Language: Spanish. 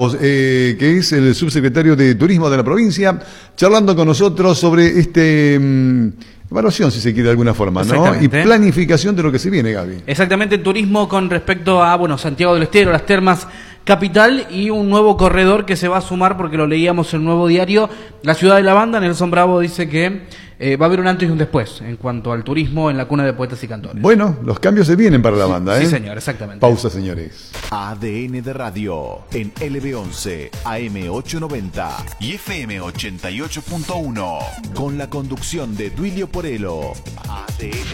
que es el subsecretario de Turismo de la provincia, charlando con nosotros sobre evaluación, si se quiere de alguna forma, ¿no? Y planificación de lo que se viene, Gaby. Exactamente, turismo con respecto a, Santiago del Estero, las termas capital y un nuevo corredor que se va a sumar, porque lo leíamos en el Nuevo Diario, la ciudad de la banda. Nelson Bravo dice que va a haber un antes y un después en cuanto al turismo en la cuna de poetas y cantores. Bueno, los cambios se vienen para la banda, ¿eh? Sí, señor, exactamente. Pausa, señores. ADN de Radio en LB11, AM890 y FM88.1. Con la conducción de Duilio Porello. ADN